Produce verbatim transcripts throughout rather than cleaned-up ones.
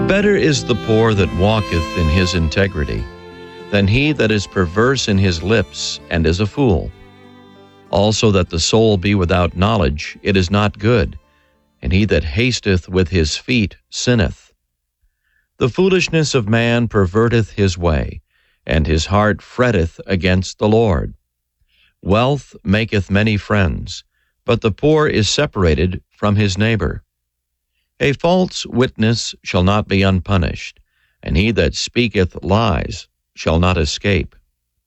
Better is the poor that walketh in his integrity, than he that is perverse in his lips and is a fool. Also that the soul be without knowledge, it is not good, and he that hasteth with his feet sinneth. The foolishness of man perverteth his way, and his heart fretteth against the Lord. Wealth maketh many friends, but the poor is separated from his neighbor. A false witness shall not be unpunished, and he that speaketh lies shall not escape.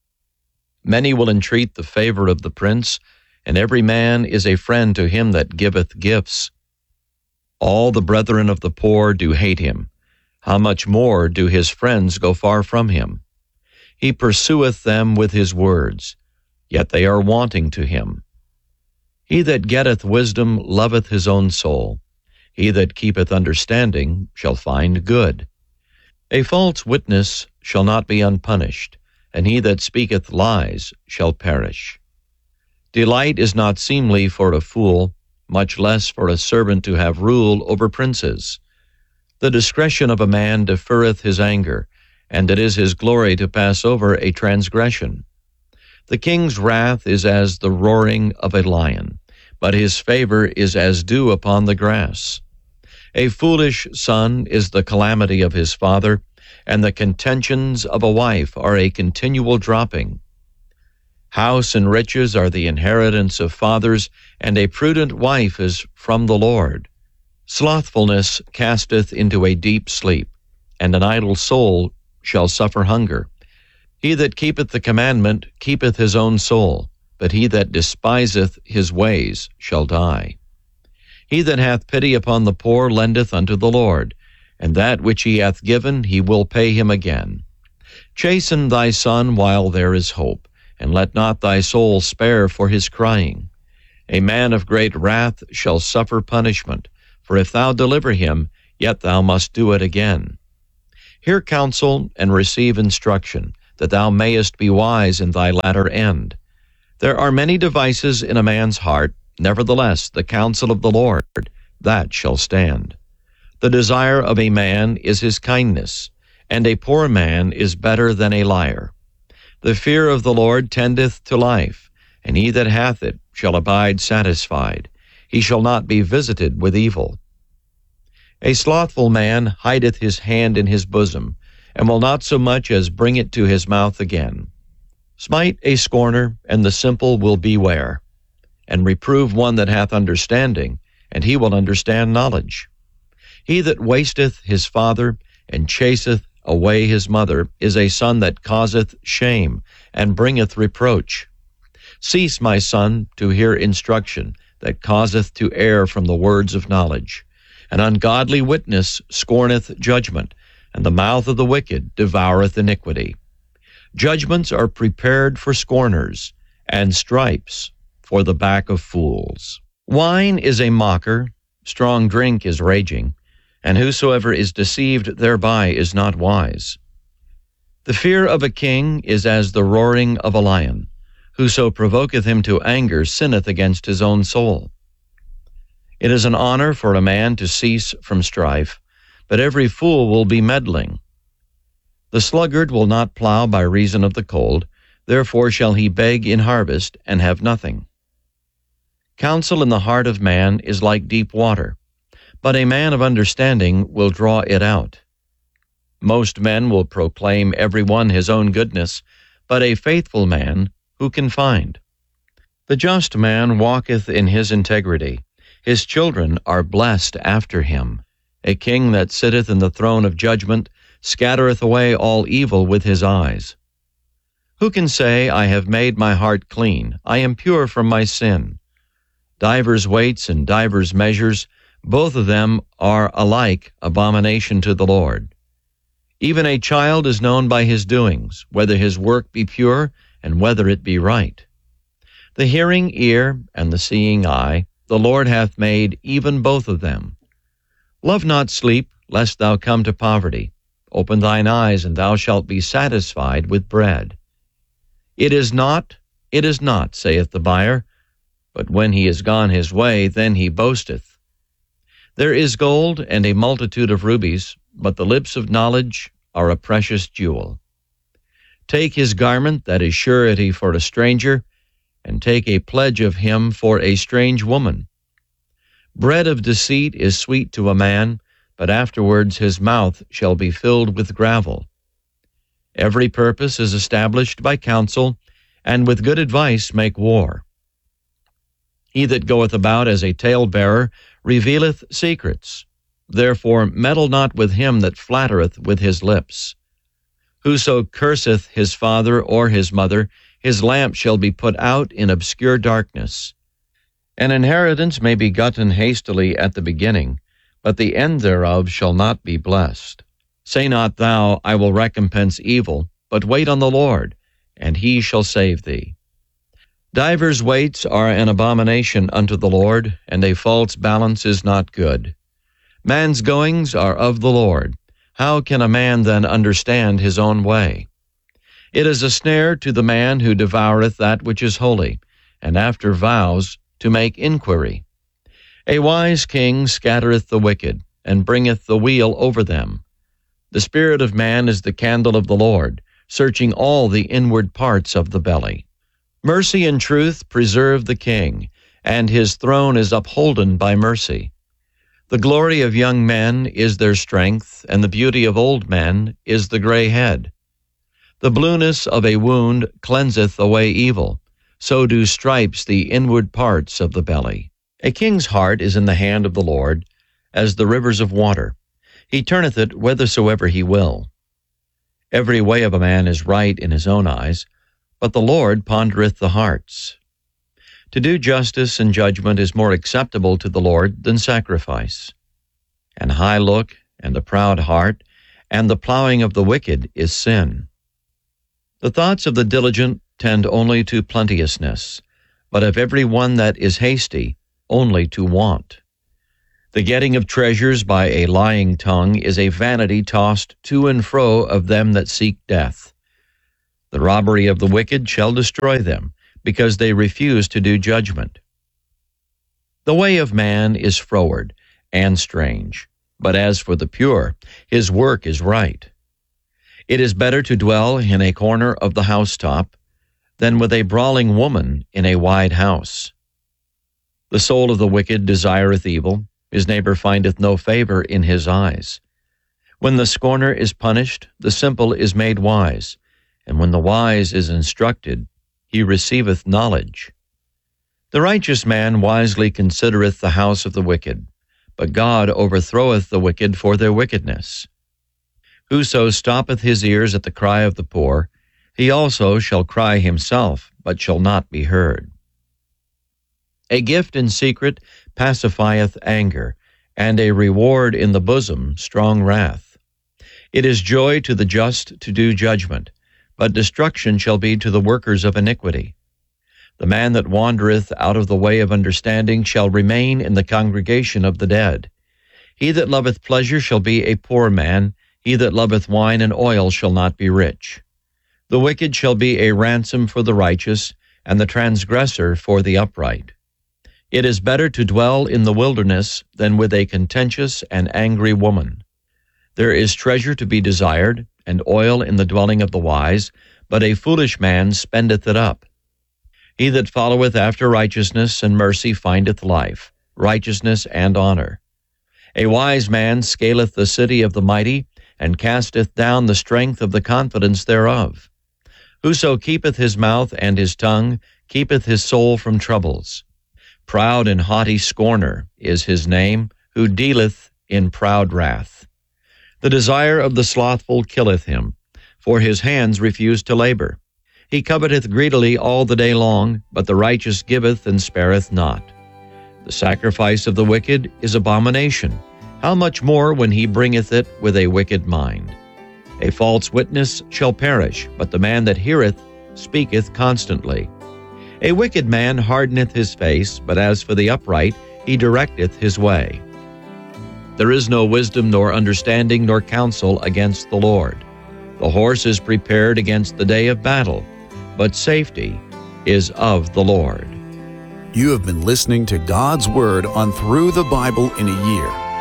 Many will entreat the favor of the prince, and every man is a friend to him that giveth gifts. All the brethren of the poor do hate him. How much more do his friends go far from him? He pursueth them with his words, yet they are wanting to him. He that getteth wisdom loveth his own soul. He that keepeth understanding shall find good. A false witness shall not be unpunished, and he that speaketh lies shall perish. Delight is not seemly for a fool, much less for a servant to have rule over princes. The discretion of a man deferreth his anger, and it is his glory to pass over a transgression. The king's wrath is as the roaring of a lion, but his favor is as dew upon the grass. A foolish son is the calamity of his father, and the contentions of a wife are a continual dropping. House and riches are the inheritance of fathers, and a prudent wife is from the Lord. Slothfulness casteth into a deep sleep, and an idle soul shall suffer hunger. He that keepeth the commandment keepeth his own soul, but he that despiseth his ways shall die. He that hath pity upon the poor lendeth unto the Lord, and that which he hath given he will pay him again. Chasten thy son while there is hope, and let not thy soul spare for his crying. A man of great wrath shall suffer punishment, for if thou deliver him, yet thou must do it again. Hear counsel and receive instruction, that thou mayest be wise in thy latter end. There are many devices in a man's heart, nevertheless the counsel of the Lord, that shall stand. The desire of a man is his kindness, and a poor man is better than a liar. The fear of the Lord tendeth to life, and he that hath it shall abide satisfied. He shall not be visited with evil. A slothful man hideth his hand in his bosom, and will not so much as bring it to his mouth again. Smite a scorner, and the simple will beware, and reprove one that hath understanding, and he will understand knowledge. He that wasteth his father, and chaseth away his mother, is a son that causeth shame, and bringeth reproach. Cease, my son, to hear instruction, that causeth to err from the words of knowledge. An ungodly witness scorneth judgment, and the mouth of the wicked devoureth iniquity. Judgments are prepared for scorners, and stripes for the back of fools. Wine is a mocker, strong drink is raging, and whosoever is deceived thereby is not wise. The fear of a king is as the roaring of a lion. Whoso provoketh him to anger sinneth against his own soul. It is an honor for a man to cease from strife, but every fool will be meddling. The sluggard will not plow by reason of the cold, therefore shall he beg in harvest and have nothing. Counsel in the heart of man is like deep water, but a man of understanding will draw it out. Most men will proclaim every one his own goodness, but a faithful man who can find? The just man walketh in his integrity. His children are blessed after him. A king that sitteth in the throne of judgment scattereth away all evil with his eyes. Who can say, I have made my heart clean, I am pure from my sin? Divers weights and divers measures, both of them are alike abomination to the Lord. Even a child is known by his doings, whether his work be pure and whether it be right. The hearing ear and the seeing eye, the Lord hath made even both of them. Love not sleep, lest thou come to poverty. Open thine eyes, and thou shalt be satisfied with bread. It is not, it is not, saith the buyer, but when he is gone his way, then he boasteth. There is gold and a multitude of rubies, but the lips of knowledge are a precious jewel. Take his garment that is surety for a stranger, and take a pledge of him for a strange woman. Bread of deceit is sweet to a man, but afterwards his mouth shall be filled with gravel. Every purpose is established by counsel, and with good advice make war. He that goeth about as a talebearer revealeth secrets. Therefore meddle not with him that flattereth with his lips. Whoso curseth his father or his mother, his lamp shall be put out in obscure darkness. An inheritance may be gotten hastily at the beginning, but the end thereof shall not be blessed. Say not thou, I will recompense evil, but wait on the Lord, and he shall save thee. Divers weights are an abomination unto the Lord, and a false balance is not good. Man's goings are of the Lord. How can a man then understand his own way? It is a snare to the man who devoureth that which is holy, and after vows to make inquiry. A wise king scattereth the wicked, and bringeth the weal over them. The spirit of man is the candle of the Lord, searching all the inward parts of the belly. Mercy and truth preserve the king, and his throne is upholden by mercy. The glory of young men is their strength, and the beauty of old men is the gray head. The blueness of a wound cleanseth away evil, so do stripes the inward parts of the belly. A king's heart is in the hand of the Lord, as the rivers of water. He turneth it whithersoever he will. Every way of a man is right in his own eyes, but the Lord pondereth the hearts. To do justice and judgment is more acceptable to the Lord than sacrifice. An high look and a proud heart, and the plowing of the wicked is sin. The thoughts of the diligent tend only to plenteousness, but of every one that is hasty, only to want. The getting of treasures by a lying tongue is a vanity tossed to and fro of them that seek death. The robbery of the wicked shall destroy them, because they refuse to do judgment. The way of man is froward and strange, but as for the pure, his work is right. It is better to dwell in a corner of the housetop than with a brawling woman in a wide house. The soul of the wicked desireth evil, his neighbor findeth no favor in his eyes. When the scorner is punished, the simple is made wise, and when the wise is instructed, he receiveth knowledge. The righteous man wisely considereth the house of the wicked, but God overthroweth the wicked for their wickedness. Whoso stoppeth his ears at the cry of the poor, he also shall cry himself, but shall not be heard. A gift in secret pacifieth anger, and a reward in the bosom strong wrath. It is joy to the just to do judgment, but destruction shall be to the workers of iniquity. The man that wandereth out of the way of understanding shall remain in the congregation of the dead. He that loveth pleasure shall be a poor man, he that loveth wine and oil shall not be rich. The wicked shall be a ransom for the righteous, and the transgressor for the upright. It is better to dwell in the wilderness than with a contentious and angry woman. There is treasure to be desired, and oil in the dwelling of the wise, but a foolish man spendeth it up. He that followeth after righteousness and mercy findeth life, righteousness and honor. A wise man scaleth the city of the mighty, and casteth down the strength of the confidence thereof. Whoso keepeth his mouth and his tongue keepeth his soul from troubles. Proud and haughty scorner is his name, who dealeth in proud wrath. The desire of the slothful killeth him, for his hands refuse to labor. He coveteth greedily all the day long, but the righteous giveth and spareth not. The sacrifice of the wicked is abomination. How much more when he bringeth it with a wicked mind? A false witness shall perish, but the man that heareth speaketh constantly. A wicked man hardeneth his face, but as for the upright, he directeth his way. There is no wisdom nor understanding nor counsel against the Lord. The horse is prepared against the day of battle, but safety is of the Lord. You have been listening to God's Word on Through the Bible in a Year.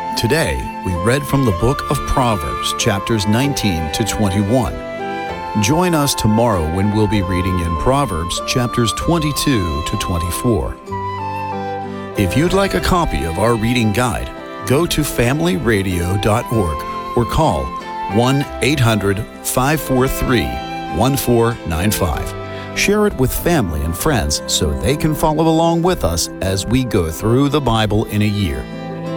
Today, we read from the book of Proverbs, chapters nineteen to twenty-one. Join us tomorrow when we'll be reading in Proverbs, chapters twenty-two to twenty-four. If you'd like a copy of our reading guide, go to family radio dot org or call one eight hundred, five four three, one four nine five. Share it with family and friends so they can follow along with us as we go through the Bible in a year.